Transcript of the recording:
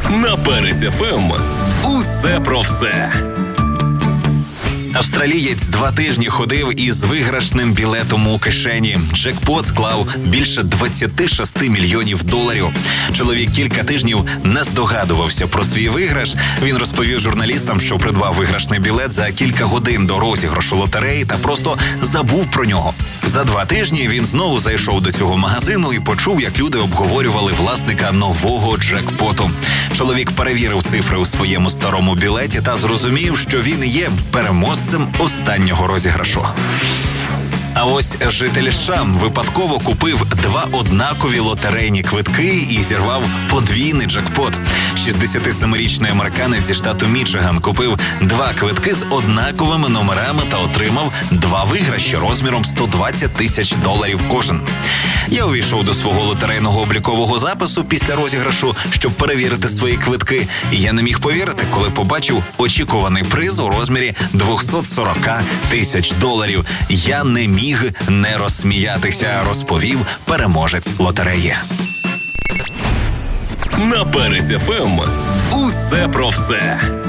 На Перець ФМ. Усе про все. Австралієць 2 тижні ходив із виграшним білетом у кишені. Джекпот склав більше 26 мільйонів доларів. Чоловік кілька тижнів не здогадувався про свій виграш. Він розповів журналістам, що придбав виграшний білет за кілька годин до розіграшу лотереї та просто забув про нього. За 2 тижні він знову зайшов до цього магазину і почув, як люди обговорювали власника нового джекпоту. Чоловік перевірив цифри у своєму старому білеті та зрозумів, що він і є переможцем останнього розіграшу. А ось житель США випадково купив 2 однакові лотерейні квитки і зірвав подвійний джекпот. 67-річний американець зі штату Мічиган купив 2 квитки з однаковими номерами та отримав 2 виграші розміром $120 тисяч кожен. Я увійшов до свого лотерейного облікового запису після розіграшу, щоб перевірити свої квитки. І я не міг повірити, коли побачив очікуваний приз у розмірі $240 тисяч. Я не міг не розсміятися, розповів переможець лотереї. На Перець ФМ. Усе про все.